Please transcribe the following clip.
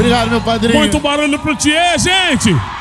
Obrigado, meu padrinho. Muito barulho pro Thier, gente.